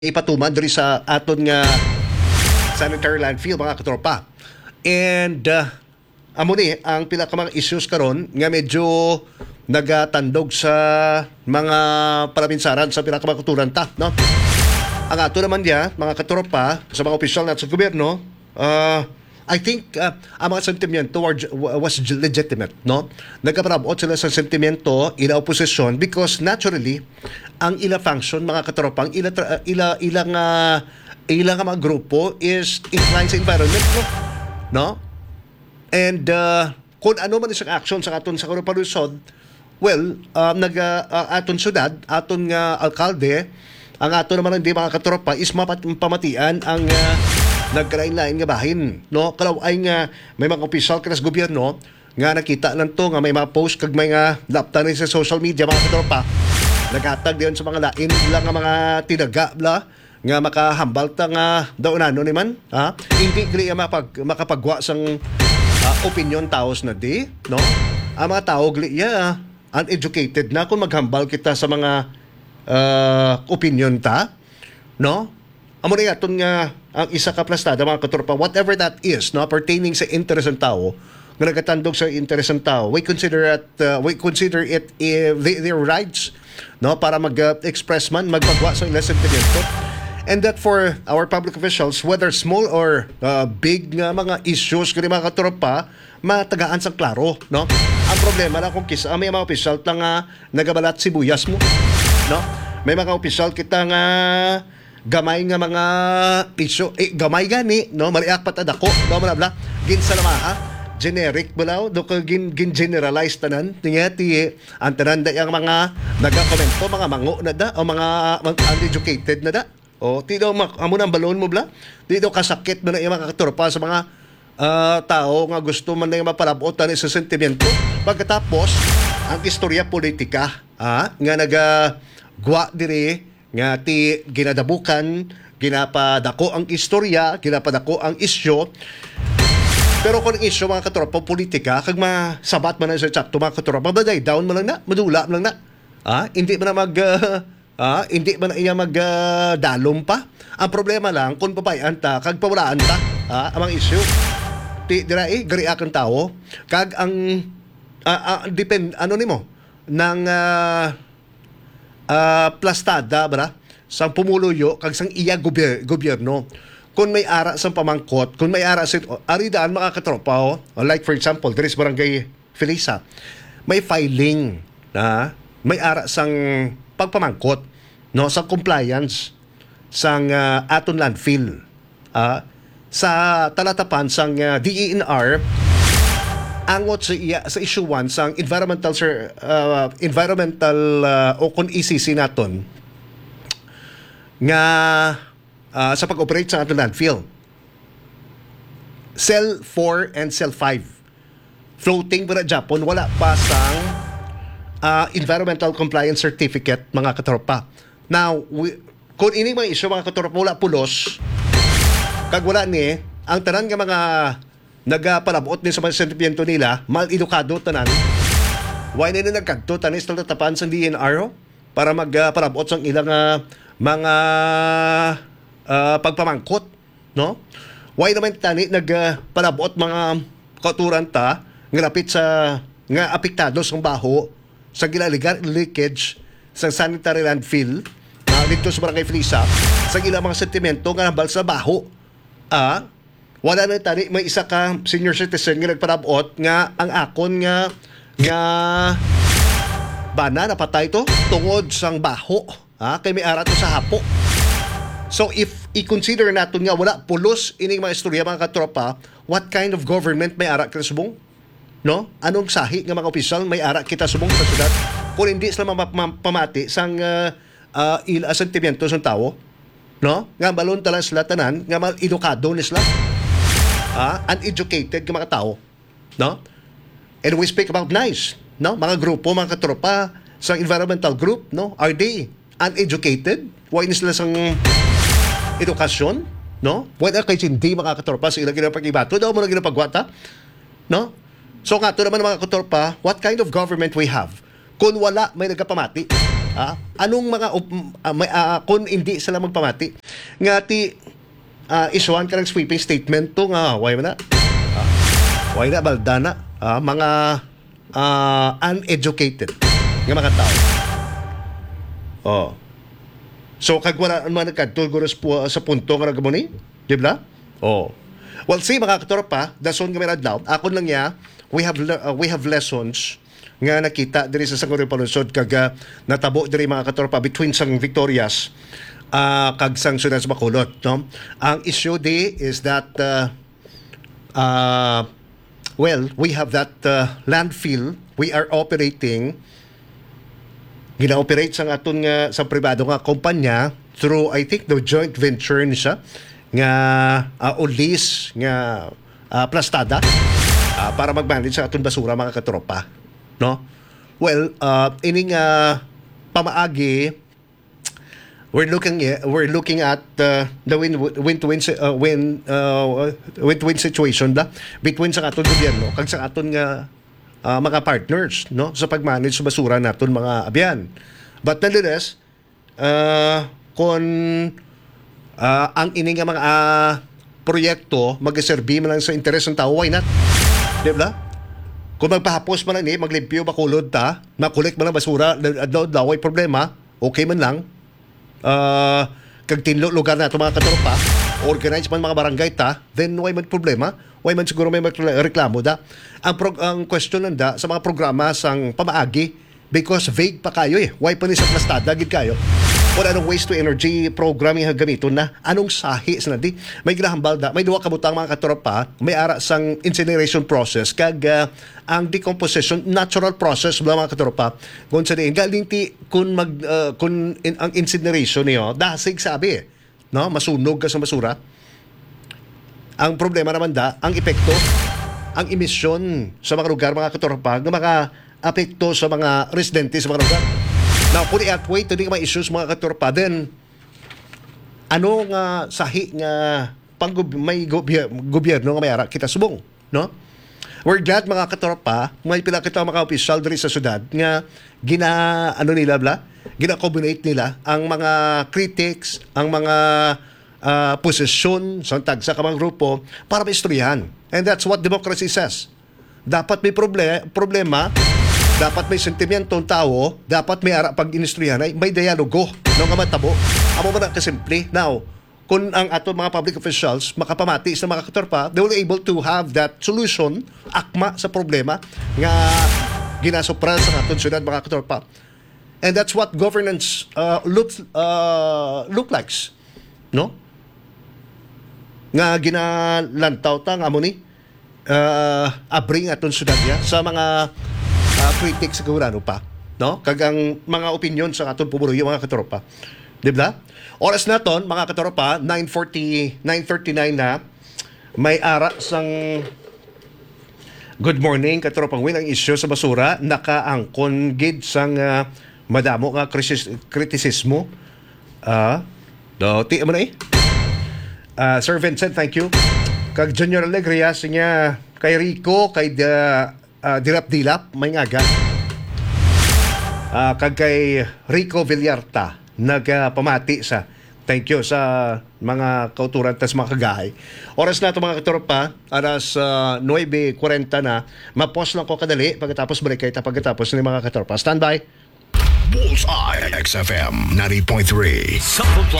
ipatuman diri sa aton nga sanitary landfill mga katropa. And amo ni ang pila ka mga issues karon nga medyo nagatandog sa mga paraminsaran sa pila ka mga kuturan ta, no? Ang ato naman diya mga katropa sa mga opisyal natin sa gobyerno, I think ang mga sentimento was legitimate, no? Nagkaparabot sila sa sentimento ila opposition because naturally ang ila function mga katropang ilang mga grupo is inclined sa environment, no? And kung ano man isang action sa aton sa Karupalusod, well, aton syudad, aton nga alkalde, ang ato naman hindi mga katropa is pamatian ang nagkalain-lain nga bahin, no? Kalaw ay nga may mga opisyal kanas gobyerno nga nakita lang to nga may mga post kag may nga laptan sa social media mga katropa, naghatag diyon sa mga lain lang nga mga tinaga bla nga makahambal ta nga daw nano ni man, ha? Hindi dili makapagwa sang opinion taos na di, no? Ang mga tao gli uneducated na kung maghambal kita sa mga opinion ta, no? Amo ni aton nga ang isa ka plastada mga katropa, whatever that is, no, pertaining sa interes ng tao, nga nagatandog sa interes ng tao, we consider it their rights, no, para mag-express man, magpagwa sa ilang sentimento. And that for our public officials, whether small or big nga mga issues kani mga katropa, matagaan sang klaro, no? Ang problema na kung kisa may mga opisyal ta nga nagabalat sibuyas mo, no? May mga opisyal kita nga gamay nga mga issue, gamay gani, no? Mariak pat adako, no, bla ginsalamaha, generic balaw, do ka gin generalize tanan, tinga ti ang tanan da yang mga nagakomento, mga mango na da o mga uneducated na da. O ti daw amo nang balon mo bla. Di daw kasakit mo na yung mga katropa sa mga tao nga gusto man na yung mapalabot na sa sentimento. Pagkatapos, ang istorya politika, nga nagagwa diri nga ti ginadabukan, ginapadako ang istorya, ginapadako ang isyo. Pero kung ang isyo mga katropa politika, kag masabat man na sa tsakto mga katropa, baday down man lang na, madula man lang na. Hindi man na hindi man na iya magdalom pa. Ang problema lang kung papayan ta kag pawalaan ta amang issue. Dira gari akong tao kag ang depend ano nimo nang plastada bra sang pumuluyo kag sang iya gobyerno. Kung may ara sang pamangkot, kung may ara sa aridaan mga katropa, like for example, there is barangay Felisa, may filing na may ara sang pagpamangkot, no, sa compliance sang aton landfill sa talatapan sang DENR angot sa issue 1 sang environmental o kung ECC naton nga sa pag-operate sa aton landfill. Cell 4 and Cell 5 floating para Japon, wala pa sang environmental compliance certificate mga katropa. Now, kung ini mga isyo mga katropa wala pulos, kag wala ni, ang tanan nga mga nagapalabot din sa mga sentimento nila, mal-edukado tanan, why na nagkagto tanis na tatapan sa DNR para magpalabot sa ilang mga pagpamangkot, no? Why naman tani nagpalabot mga kauturan ta nga lapit sa nga apektado sa baho sa gilaligar leakage sa sanitary landfill dito sa barangay Felisa sa ilang mga sentimento nga nabal sa baho. Wala na tani may isa ka senior citizen nga nagparabot nga ang akon nga bana napatay to tungod sang baho, kay may ara to sa hapo. So if i-consider natin nga wala pulos ining mga istorya mga katropa, what kind of government may ara kita subong? No? Anong sahi nga mga opisyal may ara kita subong sa syudad? Kung hindi sila pamati sang sentimento sa tao, no? Nga balon tala sila tanan, nga mal-edukado ni sila. Uneducated nga mga tao, no? And we speak about nice, no? Mga grupo, mga katropa sa environmental group, no? Are they uneducated? Why ni sila sang edukasyon, no? Wala kay hindi mga katropa sa ilang ginapag-ibato, daw mo na ginapagwata, no? So nga ito naman mga katropa, what kind of government we have? Kung wala may nagkapamati, Anong mga kung hindi sila magpamati nga ti isuan ka ng sweeping statement to nga why na baldana mga uneducated nga mga tao. So kag wala man nagkadtol sa punto nga nagamuni, di ba? Well, see mga katropa, dason nga may adlaw, akon lang ya, we have lessons nga nakita diri sa Sangguniang Palunsod kag natabo diri mga katropa between sang Victorias kag sang Sudan sa Bacolod, no? Ang issue di is that we have that landfill we are operating, gina-operate sang aton nga sa pribado nga kumpanya through I think the joint venture ni siya nga o lease nga plastada para mag-manage sa aton basura mga katropa, no? Well, ining pamaagi we're looking at the win-win situation between sa aton gobyerno kag sa aton nga mga partners, no, sa pag-manage sa basura naton mga abyan. But nonetheless, kung ang ini nga mga proyekto mag-serbi man lang sa interes ng tao, why not? Di ba? Kung magpahapos man lang maglimpyo bakulod ta, makulik man lang basura, daw ay problema, okay man lang. Kag tinlo lugar na ito mga katropa, organize man mga barangay ta, then why man problema? Why man siguro may reklamo da? Ang question nanda sa mga programa sang pamaagi because vague pa kayo Why pa ni sa plastada gid kayo? Wala anong waste to energy programming gamiton na anong sahi sa nadi? May ginahambal da, may duwa ka butang mga katropa, may ara sang incineration process kag ang decomposition natural process mga katropa. Kung sa diin galing ti kun ang incineration niyo, dasig sabi no, masunog ka sa basura. Ang problema naman ang epekto, ang emisyon sa mga lugar, mga katropa, na maka-apekto sa mga residente sa mga lugar. Now, kung i-atway, ito may issues mga katropa, then, ano nga sahi nga may gobyerno nga may ara kita subong, no? We're glad mga katropa, may pila kita mga opisyal diri sa syudad nga gina-combinate nila ang mga critics, ang mga posisyon sa tagsa ka mga grupo para maistoryahan. And that's what democracy says. Dapat may problema, dapat may sentimiento ng tao, dapat may ara pag-inistoryahan, may dialogo no nga matabo. Amo man ang kasimple. Now, kung ang ato mga public officials makapamati sa mga katropa, they will be able to have that solution, akma sa problema nga ginasopran sa aton syudad mga katropa. And that's what governance look likes, no? Nga ginalantaw ta nga mo ni abring aton syudad sa mga critics sa gawrano pa, no? Kagang mga opinion sa aton pumuloy mga katropa. Di ba? Oras naton mga katropa 9:39 na, may ara sang good morning katropang win ang isyu sa basura nakaangkon gid sang madamo nga kritisismo. Ti mo na Sir Vincent, thank you. Kag Junior Alegria niya kay Rico, kay Dilap-Dilap, may ngaga. Kag kay Rico Villarta, nagpamati sa thank you sa mga kauturan tas mga kagahay. Oras na ito mga katropa, aras 9:40 na. Mapos lang ko kadali pagkatapos balik kayo pagkatapos ng mga katropa. Stand by. Bullseye XFM 90.3. Sample